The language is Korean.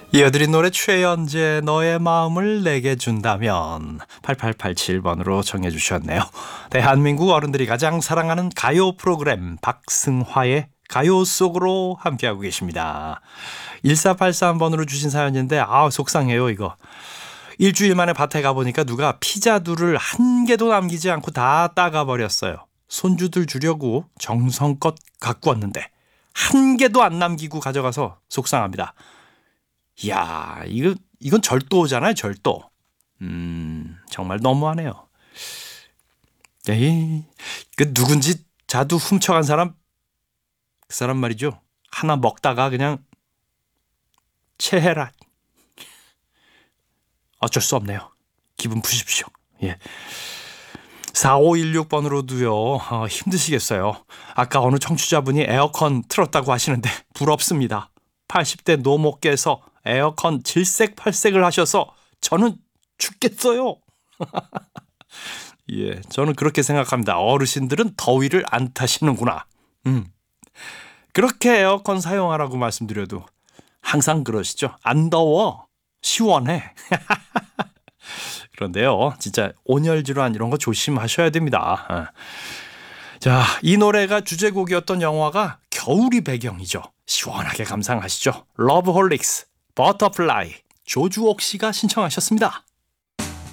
이어드린 노래 최연재 너의 마음을 내게 준다면 8887번으로 정해 주셨네요. 대한민국 어른들이 가장 사랑하는 가요 프로그램 박승화의 가요 속으로 함께하고 계십니다. 1483번으로 주신 사연인데 속상해요 이거. 일주일 만에 밭에 가보니까 누가 피자두를 한 개도 남기지 않고 다 따가버렸어요. 손주들 주려고 정성껏 갖고 왔는데 한 개도 안 남기고 가져가서 속상합니다. 이야, 이건 절도잖아요, 절도. 정말 너무하네요. 에이, 그 누군지 자두 훔쳐간 사람, 그 사람 말이죠. 하나 먹다가 그냥 체해라. 어쩔 수 없네요. 기분 푸십시오. 예. 4516번으로도요, 힘드시겠어요. 아까 어느 청취자분이 에어컨 틀었다고 하시는데 부럽습니다. 80대 노모께서 에어컨 질색팔색을 하셔서 저는 죽겠어요. 예, 저는 그렇게 생각합니다. 어르신들은 더위를 안 타시는구나. 그렇게 에어컨 사용하라고 말씀드려도 항상 그러시죠. 안 더워, 시원해. 그런데요, 진짜 온열 질환 이런 거 조심하셔야 됩니다. 자, 이 노래가 주제곡이었던 영화가 겨울이 배경이죠. 시원하게 감상하시죠. 러브홀릭스, 버터플라이, 조주옥 씨가 신청하셨습니다.